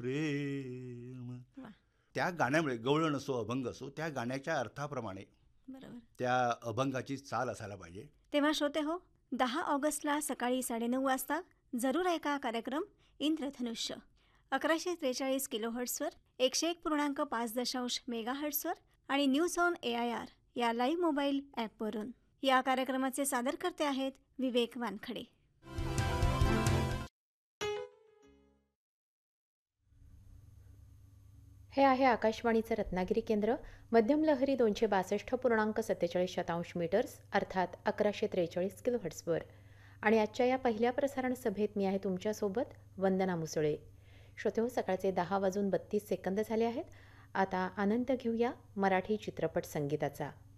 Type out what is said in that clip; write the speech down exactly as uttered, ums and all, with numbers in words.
प्रेम. वा, त्या गाण्यामुळे गवळण असो अभंग असो त्या गाण्याच्या अर्थाप्रमाणे बरोबर. त्या अभंगाची चाल असायला पाहिजे. तेव्हा श्रोते हो, दहा ऑगस्टला सकाळी साडेनऊ वाजता जरूर ऐका कार्यक्रम इंद्रधनुष्य. अकराशे त्रेचाळीस किलो हर्ट्सवर, एकशे एक पूर्णांक पाच दशांश मेगा हर्ट्सवर आणि news on A I R या लाईव्ह मोबाईल ॲपवरून. या कार्यक्रमाचे सादरकर्ते आहेत विवेक वानखडे. हे आहे आकाशवाणीचं रत्नागिरी केंद्र. मध्यम लहरी दोनशे बासष्ट पूर्णांक सत्तेचाळीस शतांश मीटर्स अर्थात अकराशे त्रेचाळीस किलो हर्ट्सवर. आणि आजच्या या पहिल्या प्रसारण सभेत मी आहे तुमच्यासोबत वंदना मुसळे. श्रोते हो, सकाळचे दहा वाजून बत्तीस सेकंद झाले आहेत. आता आनंद घेऊया मराठी चित्रपट संगीताचा.